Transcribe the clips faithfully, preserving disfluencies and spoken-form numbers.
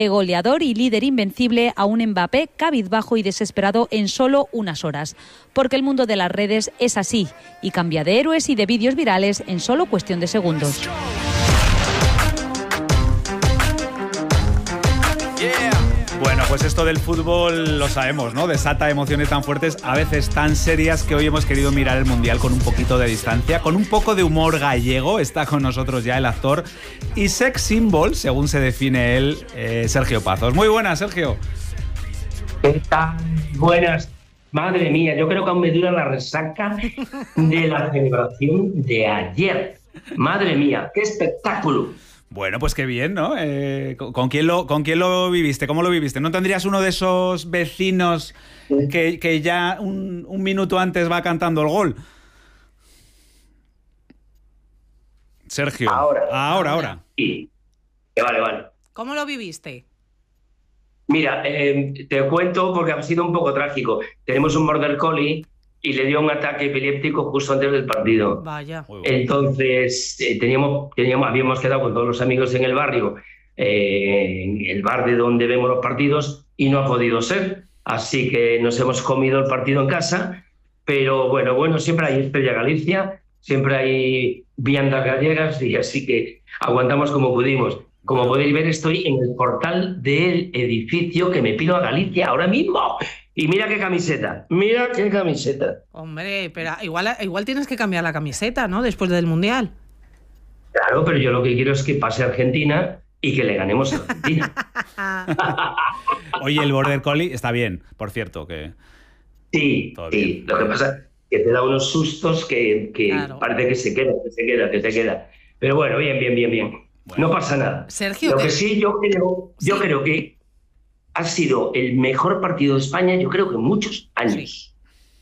goleador y líder invencible a un Mbappé cabizbajo y desesperado en solo unas horas. Porque el mundo de las redes es así y cambia de héroes y de vídeos virales en solo cuestión de segundos. Bueno, pues esto del fútbol lo sabemos, ¿no? Desata emociones tan fuertes, a veces tan serias, que hoy hemos querido mirar el Mundial con un poquito de distancia, con un poco de humor gallego. Está con nosotros ya el actor y sex symbol, según se define él, eh, Sergio Pazos. Muy buenas, Sergio. ¿Qué tal? Buenas. Madre mía, yo creo que aún me dura la resaca de la celebración de ayer. Madre mía, qué espectáculo. Bueno, pues qué bien, ¿no? Eh, ¿con, quién lo, ¿Con quién lo viviste? ¿Cómo lo viviste? ¿No tendrías uno de esos vecinos que, que ya un, un minuto antes va cantando el gol? Sergio. Ahora. Ahora, ahora. Sí. Vale, vale. ¿Cómo lo viviste? Mira, eh, te cuento porque ha sido un poco trágico. Tenemos un border collie y le dio un ataque epiléptico justo antes del partido. Vaya. Entonces, eh, teníamos, teníamos, habíamos quedado con todos los amigos en el barrio, eh, en el bar de donde vemos los partidos, y no ha podido ser. Así que nos hemos comido el partido en casa. Pero bueno, bueno, siempre hay Estrella Galicia, siempre hay viandas gallegas, y así que aguantamos como pudimos. Como podéis ver, estoy en el portal del edificio que me pido a Galicia ahora mismo. Y mira qué camiseta, mira qué camiseta. Hombre, pero igual, igual tienes que cambiar la camiseta, ¿no? Después del Mundial. Claro, pero yo lo que quiero es que pase Argentina y que le ganemos a Argentina. Oye, el Border Collie está bien, por cierto, que... Sí, Todo sí. bien. Lo que pasa es que te da unos sustos que, que Claro. parece que se queda, que se queda, que se queda. Pero bueno, bien, bien, bien, bien. Bueno. No pasa nada. Sergio, Lo que ¿qué? sí yo creo, yo Sí. creo que ha sido el mejor partido de España, yo creo que en muchos años.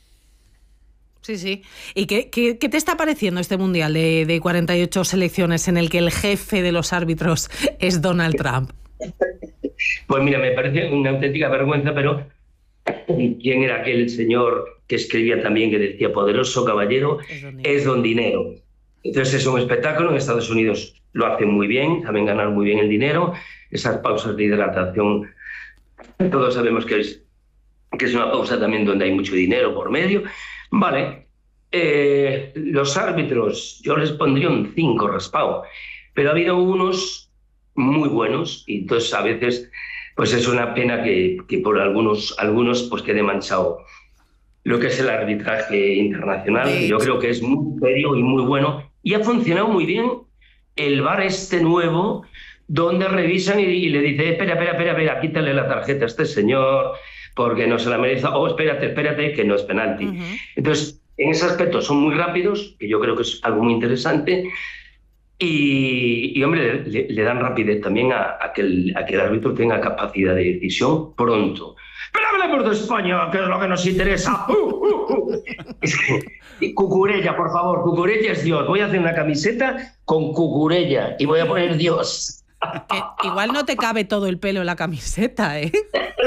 Sí, sí. ¿Y qué, qué, qué te está pareciendo este Mundial de, de cuarenta y ocho selecciones en el que el jefe de los árbitros es Donald Trump? Pues mira, me parece una auténtica vergüenza, pero ¿quién era aquel señor que escribía también que decía poderoso caballero? Es don Dinero. Es don dinero. Entonces es un espectáculo. En Estados Unidos lo hacen muy bien, saben ganar muy bien el dinero. Esas pausas de hidratación, todos sabemos que es, que es una pausa también donde hay mucho dinero por medio. Vale, eh, los árbitros, yo les pondría un cinco raspado, pero ha habido unos muy buenos, y entonces a veces pues es una pena que, que por algunos, algunos pues quede manchado lo que es el arbitraje internacional, De que yo hecho. creo que es muy serio y muy bueno, y ha funcionado muy bien el V A R este nuevo, donde revisan y, y le dice, espera, espera, espera, espera, quítale la tarjeta a este señor, porque no se la merece, o oh, espérate, espérate, que no es penalti. Uh-huh. Entonces, en ese aspecto son muy rápidos, que yo creo que es algo muy interesante, y, y hombre, le, le dan rapidez también a, a, que el, a que el árbitro tenga capacidad de decisión pronto. Pero hablemos de España, que es lo que nos interesa. Uh, uh, uh. Es que, Cucurella, por favor, Cucurella es Dios. Voy a hacer una camiseta con Cucurella y voy a poner Dios. Que igual no te cabe todo el pelo en la camiseta, ¿eh?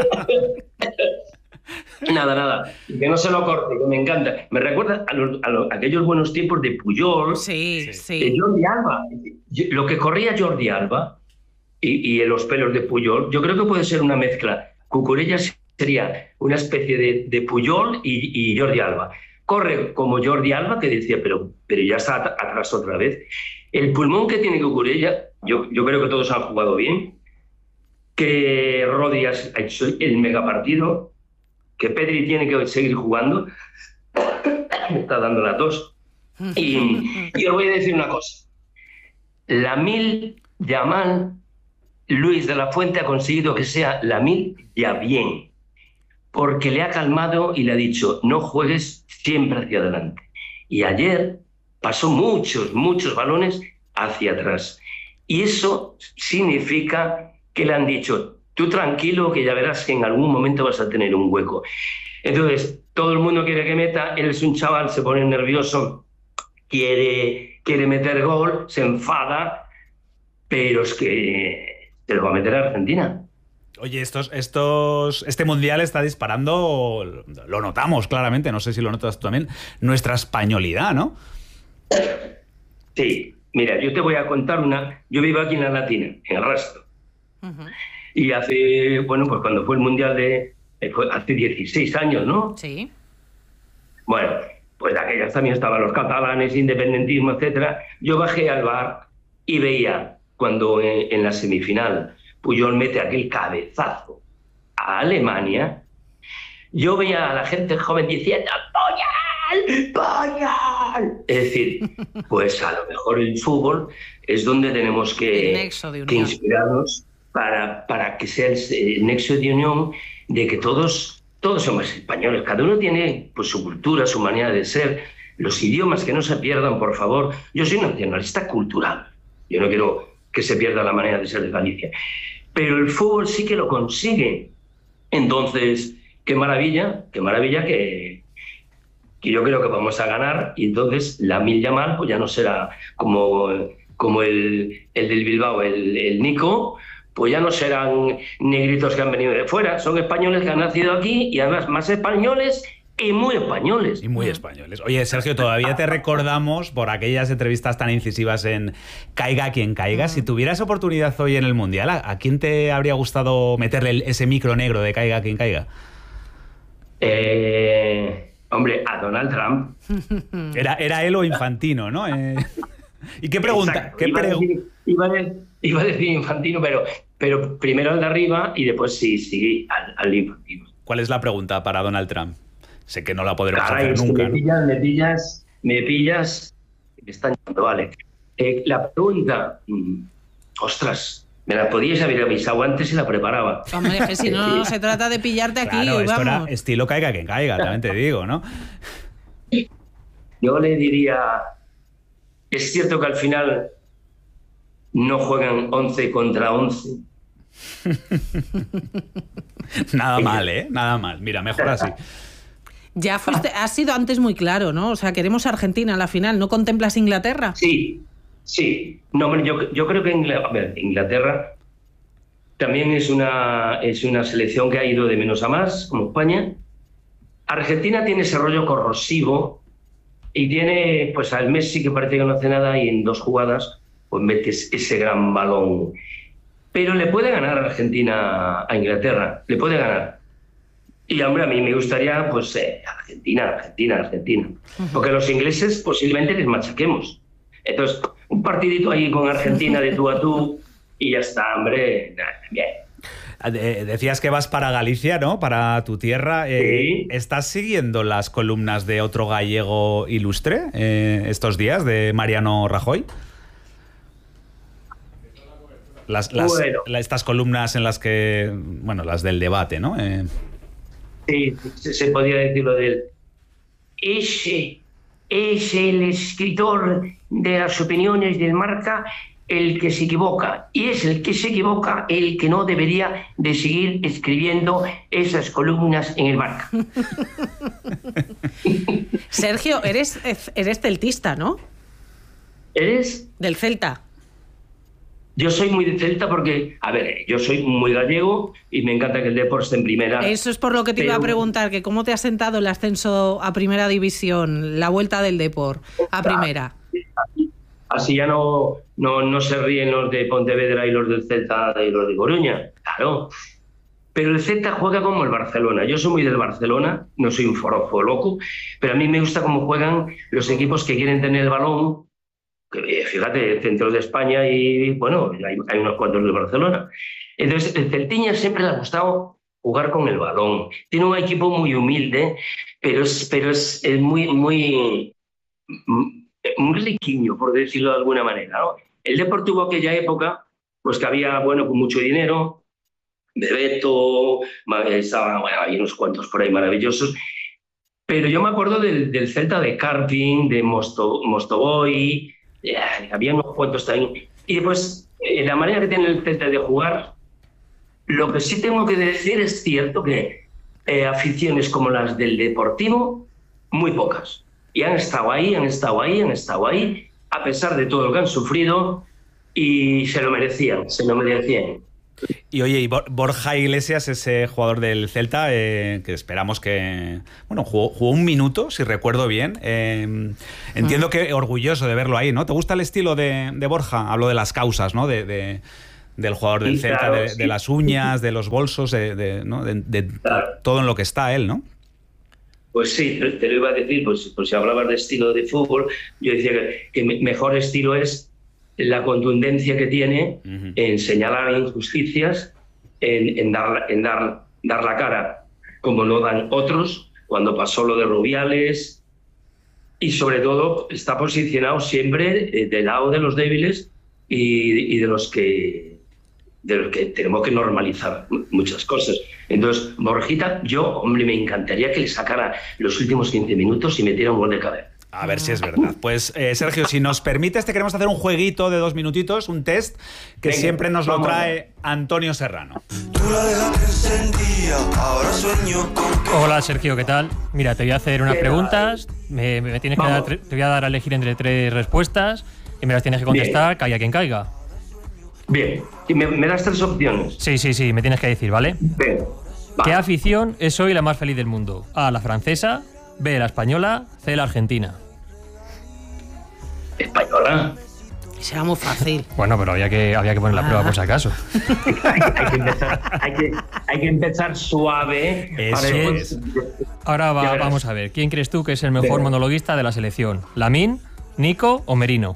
Nada, nada, que no se lo corte, que me encanta. Me recuerda a, los, a, los, a aquellos buenos tiempos de Puyol, Sí, de sí. Jordi Alba. Lo que corría Jordi Alba y, y los pelos de Puyol, yo creo que puede ser una mezcla. Cucurella sería una especie de, de Puyol y, y Jordi Alba. Corre como Jordi Alba, que decía, pero, pero ya está at- atrás otra vez. El pulmón que tiene Cucurella, yo, yo creo que todos han jugado bien, que Rodri ha hecho el megapartido, que Pedri tiene que seguir jugando, me está dando la tos. Y, y os voy a decir una cosa. Lamil Yamal, Luis de la Fuente ha conseguido que sea Lamil ya bien, porque le ha calmado y le ha dicho, no juegues siempre hacia adelante. Y ayer pasó muchos, muchos balones hacia atrás. Y eso significa que le han dicho, tú tranquilo, que ya verás que en algún momento vas a tener un hueco. Entonces, todo el mundo quiere que meta, él es un chaval, se pone nervioso, quiere, quiere meter gol, se enfada, pero es que se lo va a meter a Argentina. Oye, estos, estos, este Mundial está disparando, lo notamos claramente, no sé si lo notas tú también, nuestra españolidad, ¿no? Sí, mira, yo te voy a contar una... Yo vivo aquí en La Latina, en el Rastro. Uh-huh. Y hace, bueno, pues cuando fue el Mundial de... Fue hace dieciséis años, ¿no? Sí. Bueno, pues de aquellas también estaban los catalanes, independentismo, etcétera. Yo bajé al bar y veía cuando en, en la semifinal Puyol mete aquel cabezazo a Alemania. Yo veía a la gente joven diciendo ¡Puyol! ¡Puyol! Es decir, pues a lo mejor el fútbol es donde tenemos que, que inspirarnos para, para que sea el, el nexo de unión de que todos, todos somos españoles. Cada uno tiene pues, su cultura, su manera de ser, los idiomas que no se pierdan, por favor. Yo soy nacionalista cultural. Yo no quiero que se pierda la manera de ser de Galicia. Pero el fútbol sí que lo consigue. Entonces, qué maravilla, qué maravilla que, que yo creo que vamos a ganar. Y entonces Lamine Yamal pues ya no será como, como el, el del Bilbao, el, el Nico, pues ya no serán negritos que han venido de fuera. Son españoles que han nacido aquí y además más españoles y muy españoles. Y muy españoles. Oye, Sergio, todavía te recordamos por aquellas entrevistas tan incisivas en Caiga quien caiga. Si tuvieras oportunidad hoy en el Mundial, ¿a, a quién te habría gustado meterle el, ese micro negro de Caiga quien caiga? Eh, hombre, a Donald Trump. Era, era él o Infantino, ¿no? Eh, ¿Y qué pregunta? ¿Qué iba, pre... a decir, iba, a decir, iba a decir Infantino, pero, pero primero al de arriba y después sí, sí, al, al Infantino. ¿Cuál es la pregunta para Donald Trump? Sé que no la podremos Caray, hacer nunca. Me pillas, ¿no? me pillas, me pillas. Me están llamando, vale. Eh, la pregunta, mmm, ostras, me la podíais haber avisado antes y la preparaba. Hombre, que si no, no se trata de pillarte aquí, claro, esto vamos. Era estilo caiga quien caiga, también te digo, ¿no? Yo le diría, es cierto que al final no juegan once contra once. Nada mal, ¿eh? Nada mal. Mira, mejor así. Ya fuiste, has sido antes muy claro, ¿no? O sea, queremos Argentina a la final. ¿No contemplas Inglaterra? Sí, sí. No, hombre, yo, yo creo que Inglaterra, a ver, Inglaterra también es una, es una selección que ha ido de menos a más, como España. Argentina tiene ese rollo corrosivo y tiene, pues, al Messi que parece que no hace nada y en dos jugadas pues metes ese gran balón. Pero le puede ganar a Argentina a Inglaterra, le puede ganar. Y, hombre, a mí me gustaría, pues, eh, Argentina, Argentina, Argentina. Porque a los ingleses posiblemente les machaquemos. Entonces, un partidito ahí con Argentina de tú a tú y ya está, hombre, bien. Decías que vas para Galicia, ¿no? Para tu tierra. Eh, sí. ¿Estás siguiendo las columnas de otro gallego ilustre eh, estos días, de Mariano Rajoy? Las, las, bueno. Estas columnas en las que, bueno, las del debate, ¿no? Eh... Sí, se, se podría decir lo del... Ese es el escritor de las opiniones del Marca el que se equivoca, y es el que se equivoca el que no debería de seguir escribiendo esas columnas en el Marca. Sergio, eres, eres celtista, ¿no? ¿Eres? Del Celta. Yo soy muy de Celta porque, a ver, yo soy muy gallego y me encanta que el Depor esté en primera. Eso es por lo que te pero... iba a preguntar, que cómo te ha sentado el ascenso a primera división, la vuelta del Depor a primera. Así ya no, no, no se ríen los de Pontevedra y los del Celta y los de Coruña, claro. Pero el Celta juega como el Barcelona. Yo soy muy del Barcelona, no soy un forofo loco, pero a mí me gusta cómo juegan los equipos que quieren tener el balón. Que, fíjate, el centro de España y, bueno, hay, hay unos cuantos del Barcelona. Entonces, el Celtiña siempre le ha gustado jugar con el balón. Tiene un equipo muy humilde, pero es, pero es, es muy, muy, muy riquiño, por decirlo de alguna manera, ¿no? El Depor tuvo aquella época, pues que había, bueno, con mucho dinero, Bebeto, estaba, bueno, hay unos cuantos por ahí maravillosos, pero yo me acuerdo del, del Celta de Carping, de Mosto, Mostovoy, yeah, había unos cuantos también. Y después, eh, la manera que tiene el Celta de jugar, lo que sí tengo que decir es cierto que eh, aficiones como las del Deportivo, muy pocas. Y han estado ahí, han estado ahí, han estado ahí, a pesar de todo lo que han sufrido, y se lo merecían, se lo merecían. Y oye, y Borja Iglesias, ese jugador del Celta, eh, que esperamos que... Bueno, jugó, jugó un minuto, si recuerdo bien. Eh, entiendo que orgulloso de verlo ahí, ¿no? ¿Te gusta el estilo de, de Borja? Hablo de las causas, ¿no? De, de, del jugador del Y Celta, claro, de, sí. de las uñas, de los bolsos, de, de, ¿no? de, de Claro. todo en lo que está él, ¿no? Pues sí, te, te lo iba a decir, pues, pues si hablabas de estilo de fútbol, yo decía que, que mi mejor estilo es la contundencia que tiene Uh-huh. en señalar injusticias, en, en, dar, en dar, dar la cara como no dan otros, cuando pasó lo de Rubiales, y sobre todo está posicionado siempre eh, del lado de los débiles y, y de los que de los que tenemos que normalizar muchas cosas. Entonces, Borjita, yo, hombre, me encantaría que le sacara los últimos quince minutos y metiera un gol de cabeza. A ver si es verdad. Pues, eh, Sergio, si nos permites, te queremos hacer un jueguito de dos minutitos, un test, que Venga, siempre nos lo vamos trae Antonio Serrano. Tú la dejaste encendida, ahora sueño con que... Hola Sergio, ¿qué tal? Mira, te voy a hacer unas ¿Qué preguntas, me, me tienes que dar, Vamos. tre- te voy a dar a elegir entre tres respuestas y me las tienes que contestar, caiga quien caiga. Bien, y me, me das tres opciones. Sí, sí, sí, me tienes que decir, ¿vale? Ven. ¿Qué Va. afición es hoy la más feliz del mundo? A, la francesa, B, la española, C, la argentina. Española. Será muy fácil. Bueno, pero había que, había que poner la prueba por si acaso. hay, hay que empezar, hay, que, hay que empezar suave. Eso para después- es. Ahora va- Ya verás. vamos a ver, ¿quién crees tú que es el mejor Venga. monologuista de la selección? ¿Lamín, Nico o Merino?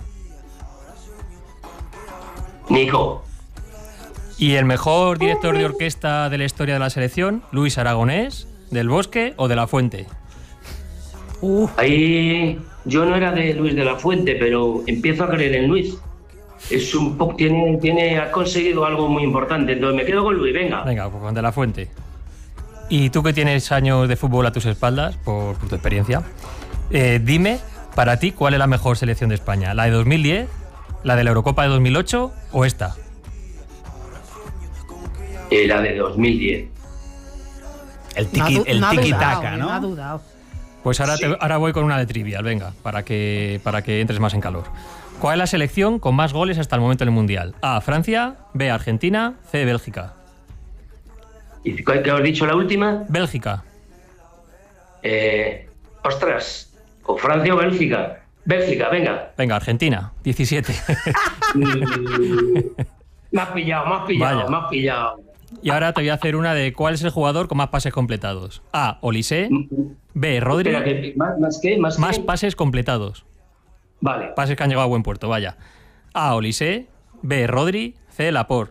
Nico. ¿Y el mejor director de orquesta de la historia de la selección? ¿Luis Aragonés, Del Bosque o de la Fuente? Uh, Ahí yo no era de Luis de la Fuente, pero empiezo a creer en Luis. Es un poco, tiene, tiene, ha conseguido algo muy importante. Entonces me quedo con Luis, venga. Venga, pues con De la Fuente. Y tú que tienes años de fútbol a tus espaldas, por, por tu experiencia, eh, dime, para ti, ¿cuál es la mejor selección de España? ¿La de dos mil diez, la de la Eurocopa de dos mil ocho o esta? Eh, la de dos mil diez. El no ha tiki, du- el no ha tiki dudado, taka, eh, no ha ¿no? dudado. Pues ahora, Sí. te- ahora voy con una de trivial, venga, para que, para que entres más en calor. ¿Cuál es la selección con más goles hasta el momento en el Mundial? A, Francia, B, Argentina, C, Bélgica. ¿Y cuál que has dicho la última? Bélgica. Eh, ostras, o Francia o Bélgica. Bélgica, venga. Venga, Argentina, diecisiete. Mm, me has pillado, me has pillado, Vaya. me has pillado. Y ahora te voy a hacer una de cuál es el jugador con más pases completados. A, Olise, B, Rodri, Espera, que- ¿más, más qué? ¿Más, más qué? pases completados. Vale. Pases que han llegado a buen puerto, vaya. A, Olise, B, Rodri, C, Laporte.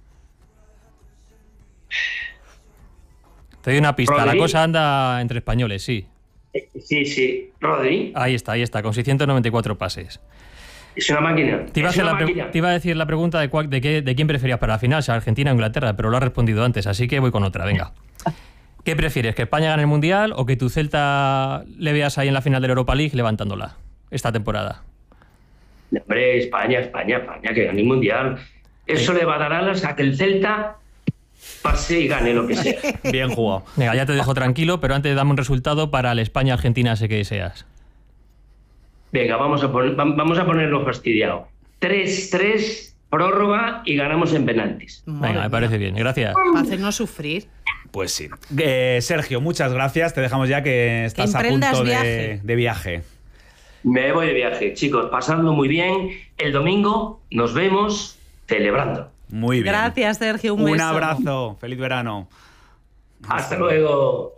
Te doy una pista, la Rodri. cosa anda entre españoles, sí. Eh, Sí, sí. Rodri, Ahí está, ahí está, con seiscientos noventa y cuatro pases. es una máquina. Te iba, a es hacer una la pre- máquina. te iba a decir la pregunta de, cuál- de, qué- de quién preferías para la final, si Argentina o Inglaterra, pero lo has respondido antes, así que voy con otra, venga. ¿Qué prefieres, que España gane el Mundial o que tu Celta le veas ahí en la final de la Europa League levantándola esta temporada? Hombre, España, España, España, que gane el Mundial. Eso le va a dar alas a que el Celta pase y gane lo que sea. Bien jugado. Venga, ya te dejo tranquilo, pero antes dame un resultado para el España-Argentina, sé que deseas. Venga, vamos a, poner, vam- vamos a ponerlo fastidiado. tres tres, prórroga y ganamos en penaltis. Venga, me parece bien, gracias. Para hacernos sufrir. Pues sí. Eh, Sergio, muchas gracias. Te dejamos ya que estás a emprendas punto de viaje. de viaje. Me voy de viaje, chicos, pasadlo muy bien. El domingo nos vemos celebrando. Muy bien. Gracias, Sergio. Un, Un beso. abrazo. Feliz verano. Hasta luego.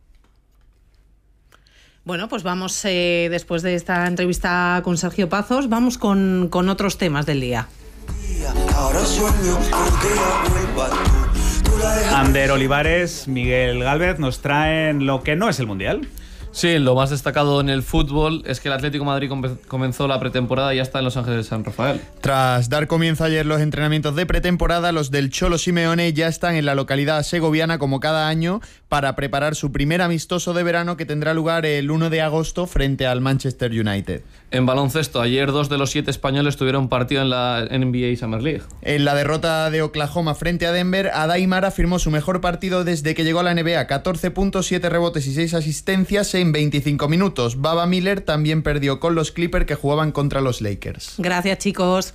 Bueno, pues vamos, eh, después de esta entrevista con Sergio Pazos, vamos con, con otros temas del día. Ahora sueño con que ella vuelva tú. Tú la dejaste... Ander Olivares, Miguel Gálvez nos traen lo que no es el Mundial. Sí, lo más destacado en el fútbol es que el Atlético de Madrid compe- comenzó la pretemporada y ya está en Los Ángeles de San Rafael. Tras dar comienzo ayer los entrenamientos de pretemporada, los del Cholo Simeone ya están en la localidad segoviana como cada año para preparar su primer amistoso de verano que tendrá lugar el uno de agosto frente al Manchester United. En baloncesto, ayer dos de los siete españoles tuvieron partido en la N B A Summer League. En la derrota de Oklahoma frente a Denver, Adaimara firmó su mejor partido desde que llegó a la N B A, catorce puntos, siete rebotes y seis asistencias en veinticinco minutos. Baba Miller también perdió con los Clippers que jugaban contra los Lakers. Gracias, chicos.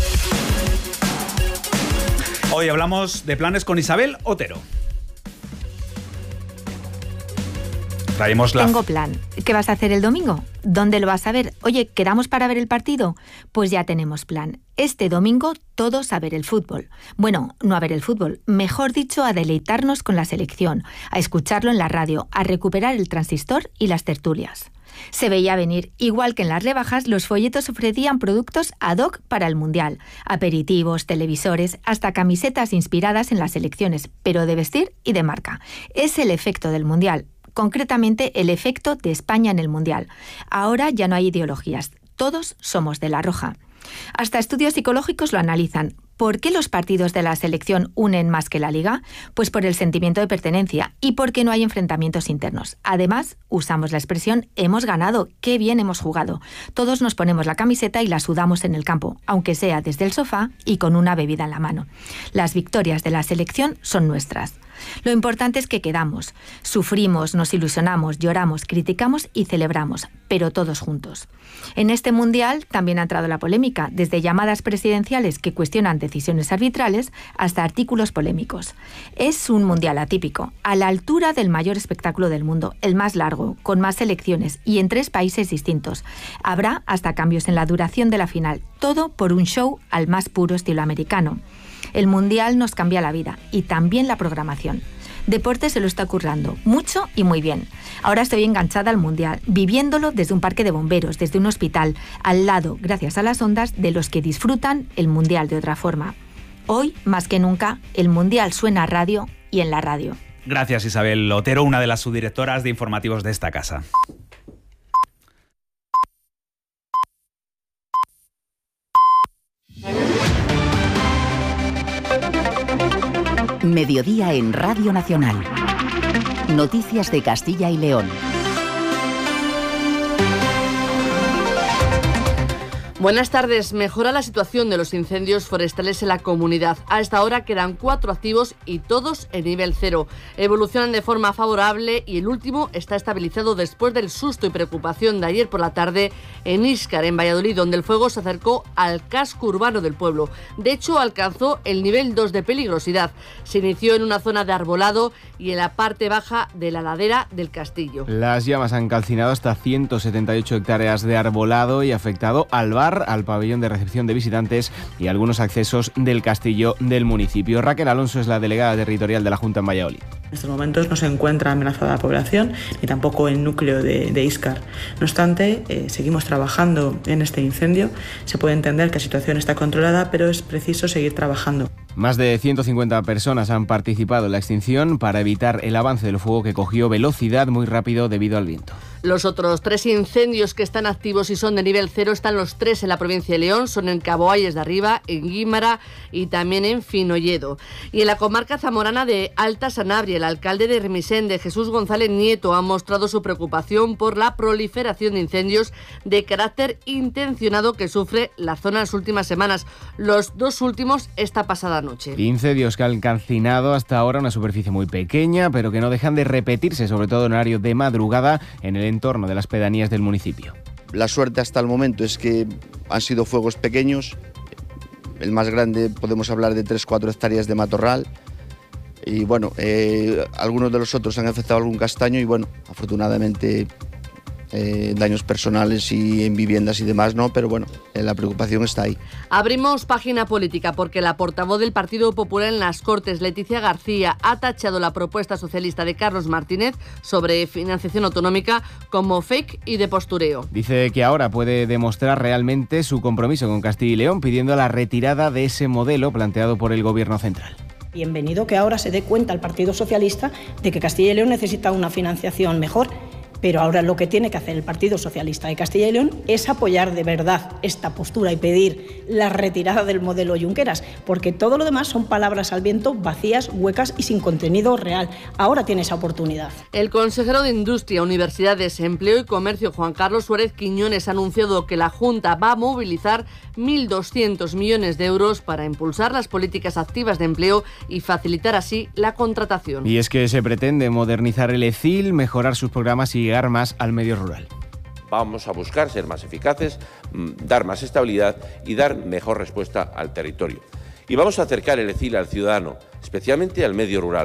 Hoy hablamos de planes con Isabel Otero. traemos la... Tengo plan. ¿Qué vas a hacer el domingo? ¿Dónde lo vas a ver? Oye, ¿quedamos para ver el partido? Pues ya tenemos plan. Este domingo todos a ver el fútbol. Bueno, no a ver el fútbol, mejor dicho, a deleitarnos con la selección, a escucharlo en la radio, a recuperar el transistor y las tertulias. Se veía venir, igual que en las rebajas, los folletos ofrecían productos ad hoc para el Mundial, aperitivos, televisores, hasta camisetas inspiradas en las selecciones, pero de vestir y de marca. Es el efecto del Mundial, concretamente el efecto de España en el Mundial. Ahora ya no hay ideologías, todos somos de la roja. Hasta estudios psicológicos lo analizan. ¿Por qué los partidos de la selección unen más que la Liga? Pues por el sentimiento de pertenencia y porque no hay enfrentamientos internos. Además, usamos la expresión hemos ganado, qué bien hemos jugado. Todos nos ponemos la camiseta y la sudamos en el campo, aunque sea desde el sofá y con una bebida en la mano. Las victorias de la selección son nuestras. Lo importante es que quedamos, sufrimos, nos ilusionamos, lloramos, criticamos y celebramos, pero todos juntos. En este Mundial también ha entrado la polémica, desde llamadas presidenciales que cuestionan decisiones arbitrales hasta artículos polémicos. Es un Mundial atípico, a la altura del mayor espectáculo del mundo, el más largo, con más selecciones y en tres países distintos. Habrá hasta cambios en la duración de la final, todo por un show al más puro estilo americano. El Mundial nos cambia la vida y también la programación. Deporte se lo está currando, mucho y muy bien. Ahora estoy enganchada al Mundial, viviéndolo desde un parque de bomberos, desde un hospital, al lado, gracias a las ondas, de los que disfrutan el Mundial de otra forma. Hoy, más que nunca, el Mundial suena a radio y en la radio. Gracias, Isabel Otero, una de las subdirectoras de informativos de esta casa. Mediodía en Radio Nacional. Noticias de Castilla y León. Buenas tardes. Mejora la situación de los incendios forestales en la comunidad. A esta hora quedan cuatro activos y todos en nivel cero. Evolucionan de forma favorable y el último está estabilizado después del susto y preocupación de ayer por la tarde en Íscar, en Valladolid, donde el fuego se acercó al casco urbano del pueblo. De hecho, alcanzó el nivel dos de peligrosidad. Se inició en una zona de arbolado y en la parte baja de la ladera del castillo. Las llamas han calcinado hasta ciento setenta y ocho hectáreas de arbolado y afectado al bar, al pabellón de recepción de visitantes y algunos accesos del castillo del municipio. Raquel Alonso es la delegada territorial de la Junta en Valladolid. En estos momentos no se encuentra amenazada la población ni tampoco el núcleo de, de Íscar. No obstante, eh, seguimos trabajando en este incendio. Se puede entender que la situación está controlada, pero es preciso seguir trabajando. Más de ciento cincuenta personas han participado en la extinción para evitar el avance del fuego que cogió velocidad muy rápido debido al viento. Los otros tres incendios que están activos y son de nivel cero están los tres en la provincia de León, son en Cabo Ayes de Arriba, en Guímara y también en Finolledo. Y en la comarca zamorana de Alta Sanabria, el alcalde de Remisende, Jesús González Nieto, ha mostrado su preocupación por la proliferación de incendios de carácter intencionado que sufre la zona en las últimas semanas. Los dos últimos esta pasada noche. Incendios que han calcinado hasta ahora una superficie muy pequeña, pero que no dejan de repetirse, sobre todo en horario de madrugada, en el entorno de las pedanías del municipio. La suerte hasta el momento es que han sido fuegos pequeños. El más grande podemos hablar de tres cuatro hectáreas de matorral. Y bueno, eh, algunos de los otros han afectado algún castaño y bueno, afortunadamente eh, daños personales y en viviendas y demás no, pero bueno, eh, la preocupación está ahí. Abrimos página política porque la portavoz del Partido Popular en las Cortes, Leticia García, ha tachado la propuesta socialista de Carlos Martínez sobre financiación autonómica como fake y de postureo. Dice que ahora puede demostrar realmente su compromiso con Castilla y León, pidiendo la retirada de ese modelo planteado por el Gobierno central. Bienvenido que ahora se dé cuenta el Partido Socialista de que Castilla y León necesita una financiación mejor. Pero ahora lo que tiene que hacer el Partido Socialista de Castilla y León es apoyar de verdad esta postura y pedir la retirada del modelo Junqueras, porque todo lo demás son palabras al viento, vacías, huecas y sin contenido real. Ahora tiene esa oportunidad. El consejero de Industria, Universidades, Empleo y Comercio, Juan Carlos Suárez Quiñones, ha anunciado que la Junta va a movilizar mil doscientos millones de euros para impulsar las políticas activas de empleo y facilitar así la contratación. Y es que se pretende modernizar el E C I L, mejorar sus programas y llegar más al medio rural. Vamos a buscar ser más eficaces, dar más estabilidad y dar mejor respuesta al territorio. Y vamos a acercar el E C I L al ciudadano, especialmente al medio rural,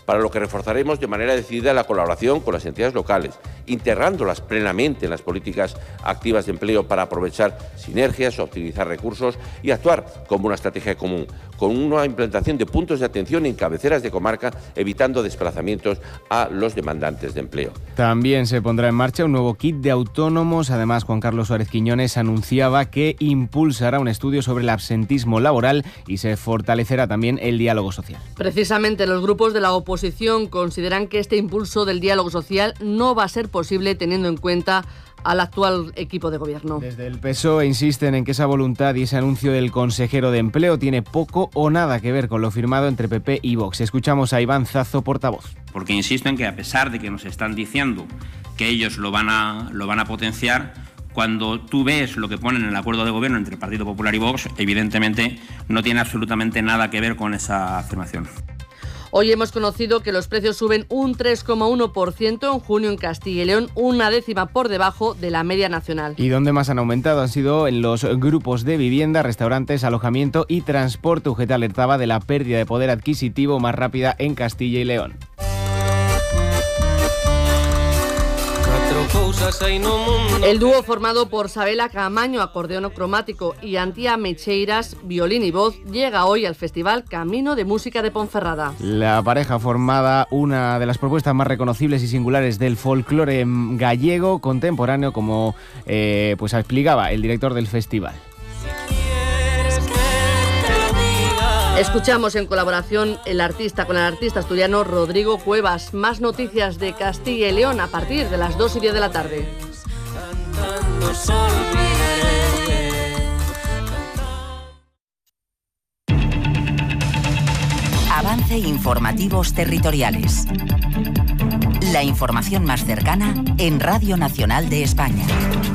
para lo que reforzaremos de manera decidida la colaboración con las entidades locales, integrándolas plenamente en las políticas activas de empleo para aprovechar sinergias, optimizar recursos y actuar como una estrategia común, con una implantación de puntos de atención en cabeceras de comarca, evitando desplazamientos a los demandantes de empleo. También se pondrá en marcha un nuevo kit de autónomos. Además, Juan Carlos Suárez Quiñones anunciaba que impulsará un estudio sobre el absentismo laboral y se fortalecerá también el diálogo social. Precisamente los grupos de la oposición consideran que este impulso del diálogo social no va a ser posible teniendo en cuenta al actual equipo de gobierno. Desde el P S O E insisten en que esa voluntad y ese anuncio del consejero de Empleo tiene poco o nada que ver con lo firmado entre P P y Vox. Escuchamos a Iván Zazo, portavoz. Porque insisto en que a pesar de que nos están diciendo que ellos lo van a, lo van a potenciar, cuando tú ves lo que ponen en el acuerdo de gobierno entre el Partido Popular y Vox, evidentemente no tiene absolutamente nada que ver con esa afirmación. Hoy hemos conocido que los precios suben un tres coma uno por ciento en junio en Castilla y León, una décima por debajo de la media nacional. Y donde más han aumentado han sido en los grupos de vivienda, restaurantes, alojamiento y transporte. U G T alertaba de la pérdida de poder adquisitivo más rápida en Castilla y León. El dúo formado por Sabela Camaño, acordeón cromático, y Antía Mecheiras, violín y voz, llega hoy al Festival Camino de Música de Ponferrada. La pareja formada una de las propuestas más reconocibles y singulares del folclore gallego contemporáneo, como eh, pues explicaba el director del festival. Escuchamos en colaboración el artista con el artista asturiano Rodrigo Cuevas. Más noticias de Castilla y León a partir de las dos y diez de la tarde. Avance Informativos Territoriales. La información más cercana en Radio Nacional de España.